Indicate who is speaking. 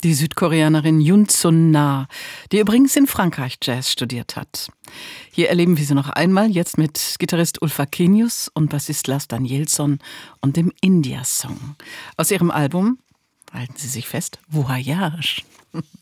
Speaker 1: Die Südkoreanerin Yoon Sun-na, die übrigens in Frankreich Jazz studiert hat. Hier erleben wir sie noch einmal, jetzt mit Gitarrist Ulf Akenius und Bassist Lars Danielsson und dem India-Song. Aus ihrem Album, halten Sie sich fest, Voyage.